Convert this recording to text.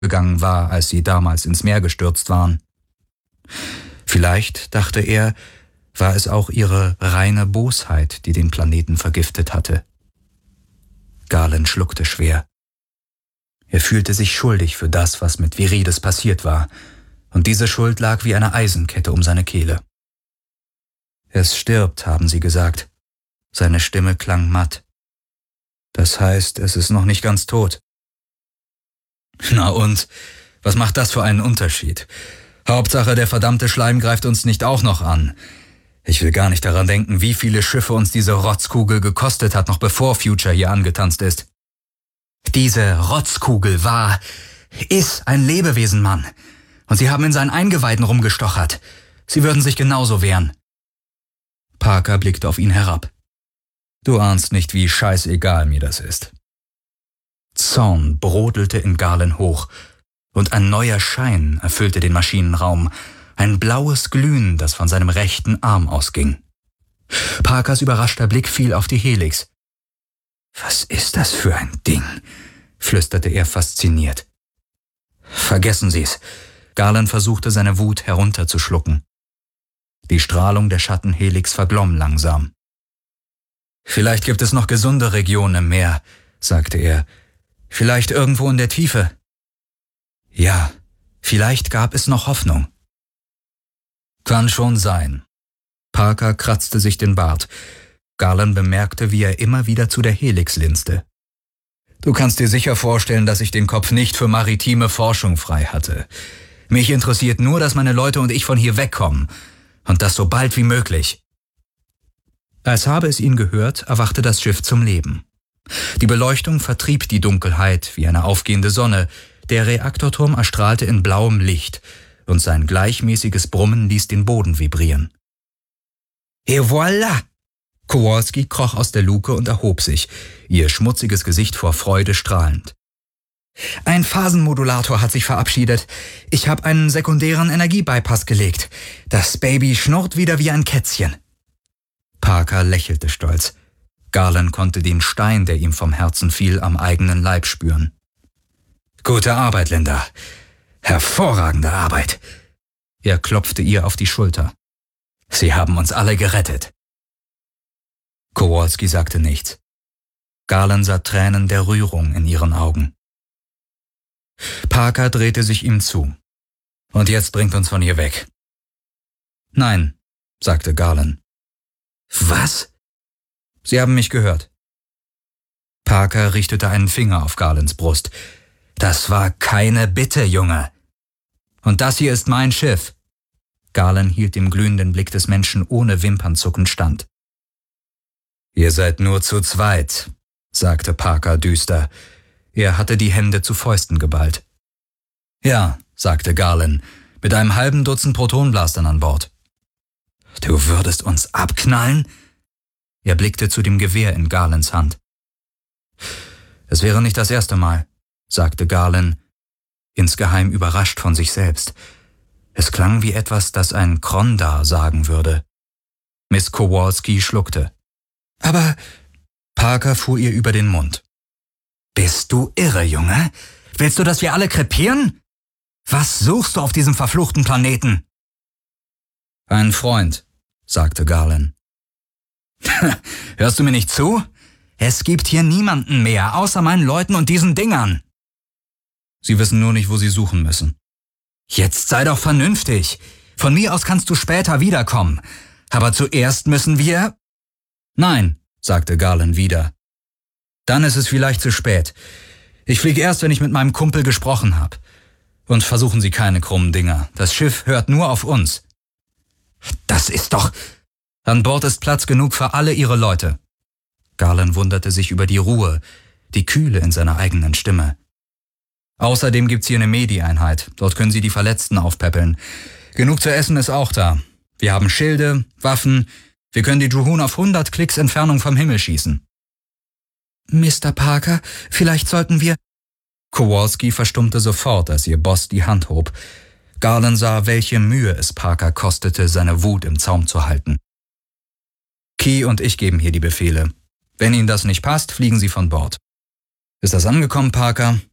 gegangen war, als sie damals ins Meer gestürzt waren. Vielleicht, dachte er, war es auch ihre reine Bosheit, die den Planeten vergiftet hatte. Galen schluckte schwer. Er fühlte sich schuldig für das, was mit Virides passiert war, und diese Schuld lag wie eine Eisenkette um seine Kehle. Es stirbt, haben sie gesagt. Seine Stimme klang matt. Das heißt, es ist noch nicht ganz tot. Na und? Was macht das für einen Unterschied? Hauptsache, der verdammte Schleim greift uns nicht auch noch an. Ich will gar nicht daran denken, wie viele Schiffe uns diese Rotzkugel gekostet hat, noch bevor Future hier angetanzt ist. Diese Rotzkugel ist ein Lebewesen, Mann. Und sie haben in seinen Eingeweiden rumgestochert. Sie würden sich genauso wehren. Parker blickte auf ihn herab. Du ahnst nicht, wie scheißegal mir das ist. Zorn brodelte in Galen hoch, und ein neuer Schein erfüllte den Maschinenraum, ein blaues Glühen, das von seinem rechten Arm ausging. Parkers überraschter Blick fiel auf die Helix. »Was ist das für ein Ding?« flüsterte er fasziniert. »Vergessen Sie's.« Galen versuchte seine Wut herunterzuschlucken. Die Strahlung der Schattenhelix verglomm langsam. »Vielleicht gibt es noch gesunde Regionen im Meer«, sagte er. »Vielleicht irgendwo in der Tiefe.« »Ja, vielleicht gab es noch Hoffnung.« »Kann schon sein.« Parker kratzte sich den Bart. Galen bemerkte, wie er immer wieder zu der Helix linste. »Du kannst dir sicher vorstellen, dass ich den Kopf nicht für maritime Forschung frei hatte. Mich interessiert nur, dass meine Leute und ich von hier wegkommen. Und das so bald wie möglich.« Als habe es ihn gehört, erwachte das Schiff zum Leben. Die Beleuchtung vertrieb die Dunkelheit wie eine aufgehende Sonne. Der Reaktorturm erstrahlte in blauem Licht, und sein gleichmäßiges Brummen ließ den Boden vibrieren. »Et voilà!« Kowalski kroch aus der Luke und erhob sich, ihr schmutziges Gesicht vor Freude strahlend. »Ein Phasenmodulator hat sich verabschiedet. Ich habe einen sekundären Energiebypass gelegt. Das Baby schnurrt wieder wie ein Kätzchen.« Parker lächelte stolz. Galen konnte den Stein, der ihm vom Herzen fiel, am eigenen Leib spüren. »Gute Arbeit, Linda. Hervorragende Arbeit.« Er klopfte ihr auf die Schulter. »Sie haben uns alle gerettet.« Kowalski sagte nichts. Galen sah Tränen der Rührung in ihren Augen. Parker drehte sich ihm zu. »Und jetzt bringt uns von hier weg.« »Nein«, sagte Galen. »Was?« »Sie haben mich gehört.« Parker richtete einen Finger auf Galens Brust. »Das war keine Bitte, Junge. Und das hier ist mein Schiff.« Galen hielt dem glühenden Blick des Menschen ohne Wimpernzucken stand. »Ihr seid nur zu zweit«, sagte Parker düster. Er hatte die Hände zu Fäusten geballt. »Ja«, sagte Galen, »mit einem halben Dutzend Protonblastern an Bord.« »Du würdest uns abknallen?« Er blickte zu dem Gewehr in Galens Hand. »Es wäre nicht das erste Mal«, sagte Galen, insgeheim überrascht von sich selbst. Es klang wie etwas, das ein Krondar sagen würde. Miss Kowalski schluckte. »Aber...« Parker fuhr ihr über den Mund. »Bist du irre, Junge? Willst du, dass wir alle krepieren? Was suchst du auf diesem verfluchten Planeten?« »Ein Freund«, sagte Galen. »Hörst du mir nicht zu? Es gibt hier niemanden mehr, außer meinen Leuten und diesen Dingern.« »Sie wissen nur nicht, wo sie suchen müssen.« »Jetzt sei doch vernünftig. Von mir aus kannst du später wiederkommen. Aber zuerst müssen wir...« »Nein«, sagte Galen wieder. »Dann ist es vielleicht zu spät. Ich fliege erst, wenn ich mit meinem Kumpel gesprochen habe. Und versuchen Sie keine krummen Dinger. Das Schiff hört nur auf uns.« »Das ist doch...« »An Bord ist Platz genug für alle Ihre Leute.« Galen wunderte sich über die Ruhe, die Kühle in seiner eigenen Stimme. »Außerdem gibt's hier eine Medi-Einheit. Dort können Sie die Verletzten aufpäppeln. Genug zu essen ist auch da. Wir haben Schilde, Waffen. Wir können die Druhoon auf 100 Klicks Entfernung vom Himmel schießen.« »Mr. Parker, vielleicht sollten wir...« Kowalski verstummte sofort, als ihr Boss die Hand hob. Galen sah, welche Mühe es Parker kostete, seine Wut im Zaum zu halten. »Key und ich geben hier die Befehle. Wenn Ihnen das nicht passt, fliegen Sie von Bord. Ist das angekommen, Parker?«